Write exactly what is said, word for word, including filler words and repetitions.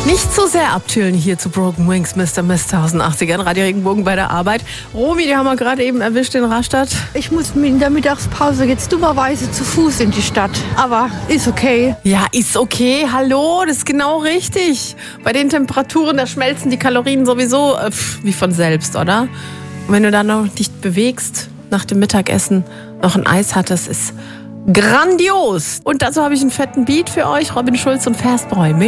Nicht so sehr abchillen hier zu Broken Wings, Mister Mist tausendachtzigern, Radio Regenbogen bei der Arbeit. Romy, die haben wir gerade eben erwischt in Rastatt. Ich muss in der Mittagspause jetzt dummerweise zu Fuß in die Stadt. Aber ist okay. Ja, ist okay. Hallo, das ist genau richtig. Bei den Temperaturen, da schmelzen die Kalorien sowieso äh, pf, wie von selbst, oder? Und wenn du dann noch dich bewegst, nach dem Mittagessen noch ein Eis hattest, ist grandios. Und dazu habe ich einen fetten Beat für euch. Robin Schulz und Fastboy.